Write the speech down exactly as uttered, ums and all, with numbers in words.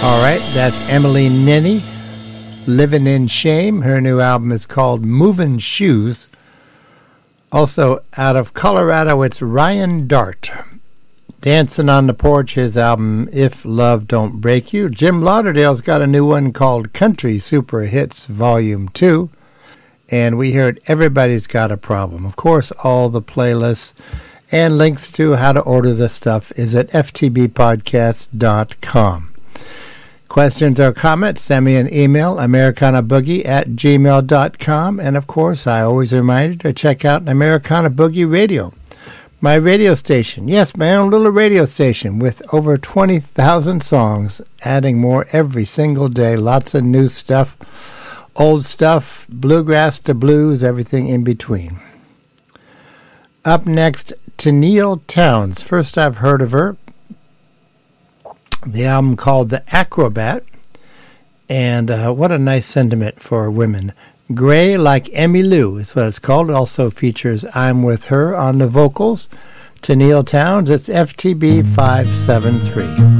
All right, that's Emily Nenny, Living in Shame. Her new album is called Movin' Shoes. Also, out of Colorado, it's Ryan Dart. Dancing on the Porch, his album If Love Don't Break You. Jim Lauderdale's got a new one called Country Super Hits Volume two. And we heard Everybody's Got a Problem. Of course, all the playlists and links to how to order the stuff is at f t b podcast dot com. Questions or comments, send me an email, americanaboogie at gmail dot com. And, of course, I always remind you to check out Americana Boogie Radio, my radio station. Yes, my own little radio station with over twenty thousand songs, adding more every single day. Lots of new stuff, old stuff, bluegrass to blues, everything in between. Up next, Tenille Townes. First I've heard of her. The album called The Acrobat, and uh, what a nice sentiment for women. Gray Like Emmylou is what it's called. It also features I'm With Her on the vocals. Tenille Townes, it's F T B five seven three.